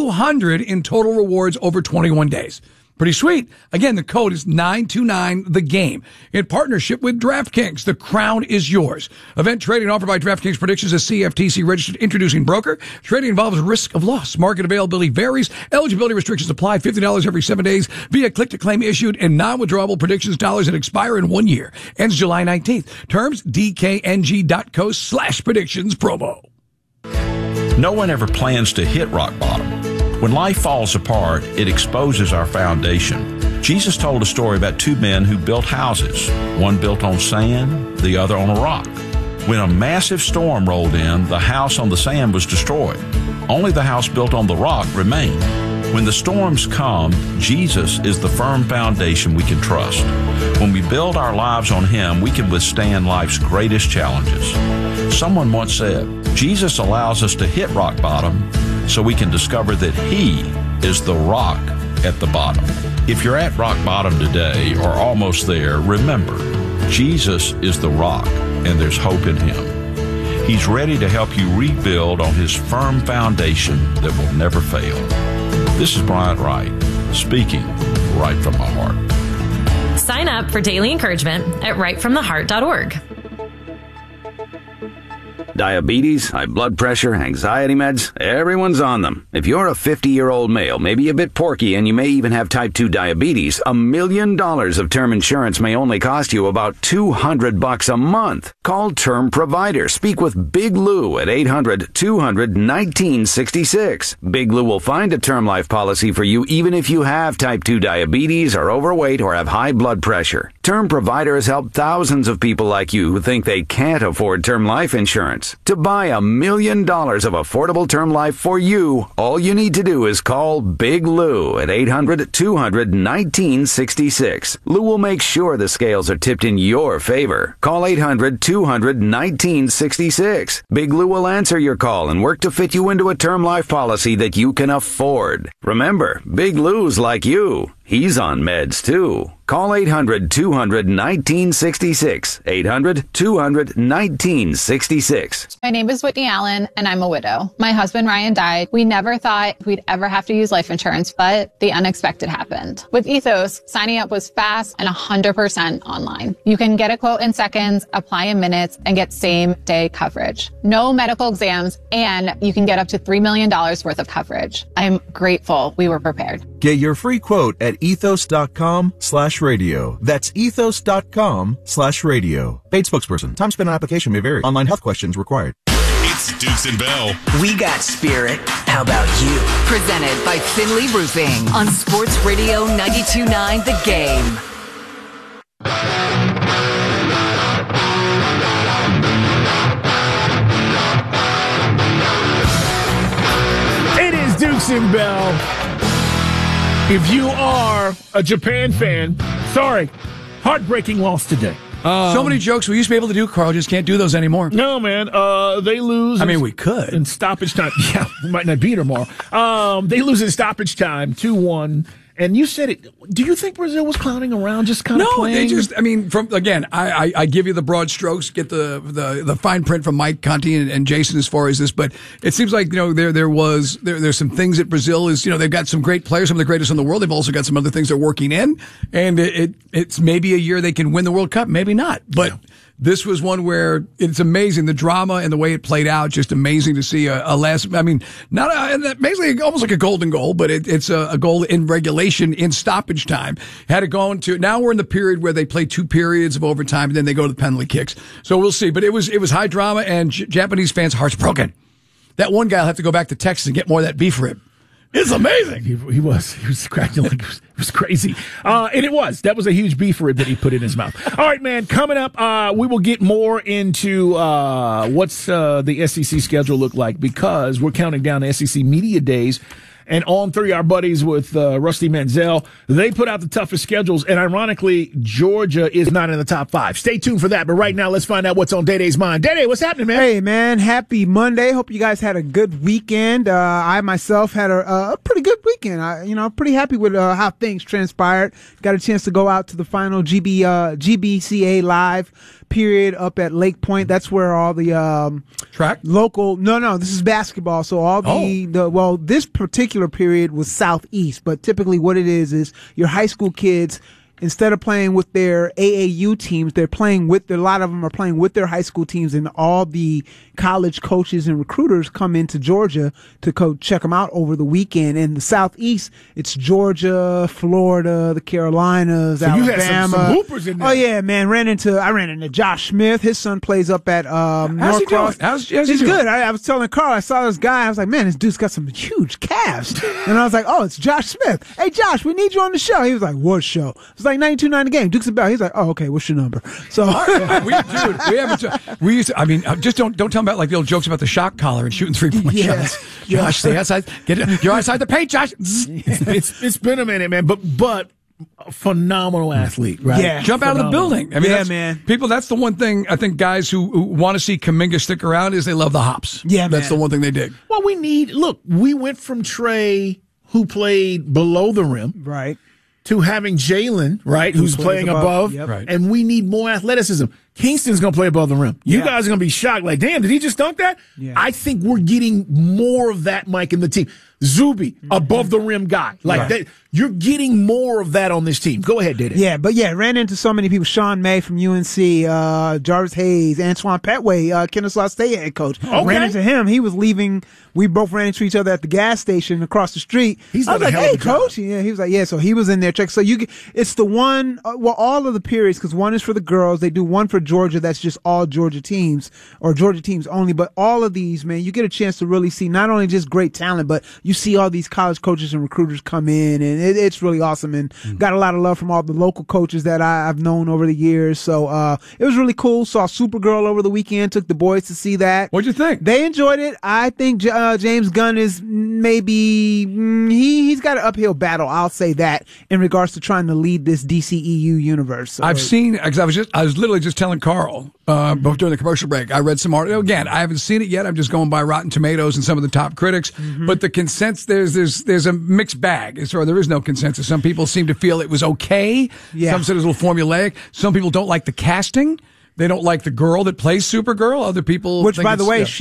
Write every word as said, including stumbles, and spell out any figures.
two hundred in total rewards over twenty-one days. Pretty sweet. Again, the code is nine two nine the game. In partnership with DraftKings, the crown is yours. Event trading offered by DraftKings Predictions, a C F T C registered introducing broker. Trading involves risk of loss. Market availability varies. Eligibility restrictions apply. fifty dollars every seven days via click-to-claim issued and non-withdrawable predictions dollars that expire in one year. Ends July nineteenth. Terms, dkng.co slash predictions promo. No one ever plans to hit rock bottom. When life falls apart, it exposes our foundation. Jesus told a story about two men who built houses, one built on sand, the other on a rock. When a massive storm rolled in, the house on the sand was destroyed. Only the house built on the rock remained. When the storms come, Jesus is the firm foundation we can trust. When we build our lives on Him, we can withstand life's greatest challenges. Someone once said, Jesus allows us to hit rock bottom so we can discover that He is the rock at the bottom. If you're at rock bottom today or almost there, remember, Jesus is the rock and there's hope in Him. He's ready to help you rebuild on His firm foundation that will never fail. This is Bryant Wright, speaking right from my heart. Sign up for daily encouragement at right from the heart dot org. Diabetes, high blood pressure, anxiety meds, everyone's on them. If you're a fifty-year-old male, maybe a bit porky, and you may even have type two diabetes, a million dollars of term insurance may only cost you about two hundred bucks a month. Call Term Provider. Speak with Big Lou at eight hundred, two hundred, nineteen sixty-six. Big Lou will find a term life policy for you even if you have type two diabetes, are overweight, or have high blood pressure. Term Provider has helped thousands of people like you who think they can't afford term life insurance. To buy a million dollars of affordable term life for you, all you need to do is call Big Lou at eight hundred, two hundred, nineteen sixty-six. Lou will make sure the scales are tipped in your favor. Call eight hundred, two hundred, nineteen sixty-six. Big Lou will answer your call and work to fit you into a term life policy that you can afford. Remember, Big Lou's like you. He's on meds, too. Call eight hundred, two hundred, nineteen sixty-six. eight hundred, two hundred, nineteen sixty-six. My name is Whitney Allen, and I'm a widow. My husband, Ryan, died. We never thought we'd ever have to use life insurance, but the unexpected happened. With Ethos, signing up was fast and one hundred percent online. You can get a quote in seconds, apply in minutes, and get same-day coverage. No medical exams, and you can get up to three million dollars worth of coverage. I'm grateful we were prepared. Get your free quote at ethos.com slash radio. That's ethos.com slash radio. Paid spokesperson. Time spent on application may vary. Online health questions required. It's Dukes and Bell. We got spirit. How about you? Presented by Finley Roofing on Sports Radio ninety-two point nine The Game. It is Dukes and Bell. If you are a Japan fan, sorry, heartbreaking loss today. Um, so many jokes we used to be able to do, Carl, just can't do those anymore. No, man. Uh, they lose. I mean, we could. In stoppage time. Yeah, we might not beat tomorrow. Um, they lose in stoppage time, two one. And you said it. Do you think Brazil was clowning around, just kind of no, playing? No, they just, I mean, from again, I, I, I give you the broad strokes, get the, the, the fine print from Mike Conti and, and Jason as far as this, but it seems like, you know, there, there was, there, there's some things that Brazil is, you know, they've got some great players, some of the greatest in the world. They've also got some other things they're working in, and it, it it's maybe a year they can win the World Cup, maybe not, but. Yeah. This was one where it's amazing, the drama and the way it played out, just amazing to see a, a last, I mean, not a, basically almost like a golden goal, but it, it's a, a goal in regulation in stoppage time. Had it gone to, now we're in the period where they play two periods of overtime and then they go to the penalty kicks. So we'll see. But it was, it was high drama and J- Japanese fans' hearts broken. That one guy will have to go back to Texas and get more of that beef rib. It's amazing. He, he was. He was cracking like it was, it was crazy. Uh, and it was. That was a huge beef rib that he put in his mouth. All right, man. Coming up, uh, we will get more into uh, what's uh, the S E C schedule look like because we're counting down the S E C Media Days. And on three, our buddies with uh, Rusty Manziel, they put out the toughest schedules. And ironically, Georgia is not in the top five. Stay tuned for that. But right now, let's find out what's on Day Day's mind. Day Day, what's happening, man? Hey, man. Happy Monday. Hope you guys had a good weekend. Uh, I myself had a, a pretty good weekend. I, you know, pretty happy with uh, how things transpired. Got a chance to go out to the final G B, uh, G B C A Live period up at Lake Point. That's where all the um, track local. No, no, this is basketball. So all the, Oh. the well, this particular period was southeast, but typically what it is is your high school kids. Instead of playing with their A A U teams, they're playing with, a lot of them are playing with their high school teams, and all the college coaches and recruiters come into Georgia to go check them out over the weekend. In the Southeast, it's Georgia, Florida, the Carolinas, So you Alabama. had some- some hoopers in there. Oh yeah, man. Ran into, I ran into Josh Smith. His son plays up at, um, How's he Norcross. doing? How's- how's he He's doing? good. I, I was telling Carl, I saw this guy. I was like, man, this dude's got some huge calves. And I was like, oh, it's Josh Smith. Hey, Josh, we need you on the show. He was like, what show? It was like ninety-two nine the game. Duke's about. He's like, oh, okay, what's your number? So, we, dude, we haven't. We used to. I mean, just don't don't tell me about like the old jokes about the shock collar and shooting three point Yeah. shots. Josh, stay outside. Get it. You're outside the paint, Josh. it's it's been a minute, man. But but a phenomenal athlete, right? Yeah. Jump out of the Phenomenal. building. I mean, Yeah, that's, man. People, that's the one thing I think guys who, who want to see Kuminga stick around is they love the hops. Yeah, that's man. the one thing they dig. Well, we need. Look, we went from Trey, who played below the rim, right. to having Jalen, right, who's plays playing above. above, Yep. Right. and we need more athleticism. Kingston's going to play above the rim. You Yeah. guys are going to be shocked. Like, damn, did he just dunk that? Yeah. I think we're getting more of that, Mike, in the team. Zuby, above the rim guy. Like Right. that, you're getting more of that on this team. Go ahead, Diddy. Yeah, but yeah, ran into so many people. Sean May from U N C, uh, Jarvis Hayes, Antoine Petway, uh, Kennesaw State head coach. Okay. Ran into him. He was leaving. We both ran into each other at the gas station across the street. He's I was done a like, hell of hey, a job. coach. Yeah, he was like, yeah. So he was in there. Check. So you, get, it's the one, uh, well, all of the periods, because one is for the girls. They do one for Georgia. That's just all Georgia teams or Georgia teams only. But all of these, man, you get a chance to really see not only just great talent, but you see all these college coaches and recruiters come in, and it, it's really awesome. And got a lot of love from all the local coaches that I, I've known over the years. So uh, it was really cool. Saw Supergirl over the weekend. Took the boys to see that. What'd you think? They enjoyed it. I think J- uh, James Gunn is maybe mm, he he's got an uphill battle. I'll say that in regards to trying to lead this D C E U universe. So, I've seen because I was just I was literally just telling Carl uh, both during the commercial break. I read some article again. I haven't seen it yet. I'm just going by Rotten Tomatoes and some of the top critics. But the consensus there's there's there's a mixed bag. Or there is no consensus. Some people seem to feel it was okay. Yeah. Some said it was a little formulaic. Some people don't like the casting. They don't like the girl that plays Supergirl. Other people, which think by the it's- way, yeah. she